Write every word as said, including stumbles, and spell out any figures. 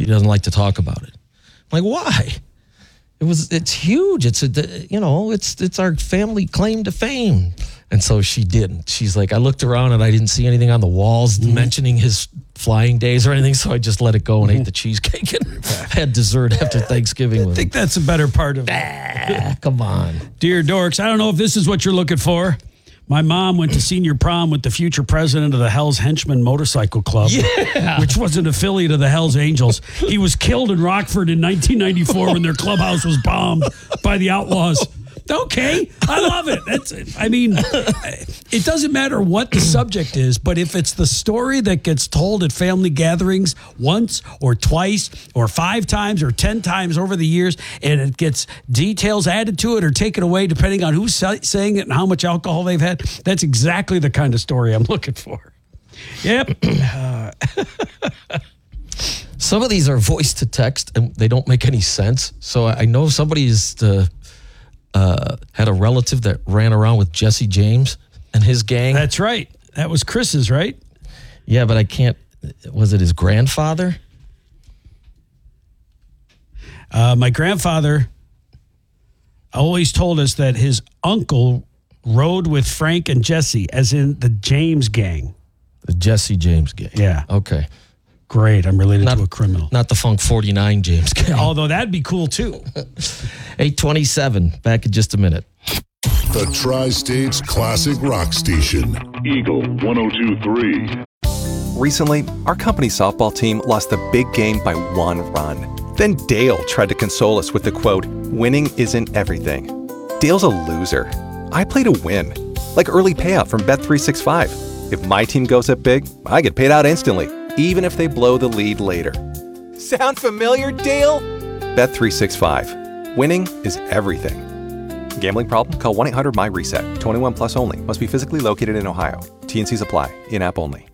doesn't like to talk about it. I'm like, why? It was, it's huge. It's, a, you know, it's it's our family claim to fame. And so she didn't. She's like, I looked around and I didn't see anything on the walls mm-hmm. mentioning his flying days or anything, so I just let it go and mm-hmm. ate the cheesecake and had dessert after Thanksgiving with I think him. that's a better part of ah, come on. Dear Dorks, I don't know if this is what you're looking for. My mom went to senior prom with the future president of the Hell's Henchmen Motorcycle Club, yeah. which was an affiliate of the Hell's Angels. He was killed in Rockford in nineteen ninety-four when their clubhouse was bombed by the Outlaws. Okay, I love it. That's, I mean, it doesn't matter what the subject is, but if it's the story that gets told at family gatherings once or twice or five times or ten times over the years, and it gets details added to it or taken away depending on who's saying it and how much alcohol they've had, that's exactly the kind of story I'm looking for. Yep. Uh, Some of these are voice to text, and they don't make any sense. So I know somebody is the... Uh, had a relative that ran around with Jesse James and his gang. That's right. That was Chris's, right? Yeah, but I can't. Was it his grandfather? Uh, my grandfather always told us that his uncle rode with Frank and Jesse, as in the James gang. The Jesse James gang. Yeah. Okay. Great. I'm related not, to a criminal. Not the Funk forty-nine James gang. Although that'd be cool, too. eight twenty-seven. Back in just a minute. The Tri-States Classic Rock Station. Eagle one oh two point three. Recently, our company softball team lost the big game by one run. Then Dale tried to console us with the quote, "Winning isn't everything." Dale's a loser. I play to win. Like early payout from Bet three sixty-five. If my team goes up big, I get paid out instantly, even if they blow the lead later. Sound familiar, Dale? Bet three sixty-five. Winning is everything. Gambling problem? Call one eight hundred M Y RESET. twenty-one plus only. Must be physically located in Ohio. T N Cs apply. In-app only.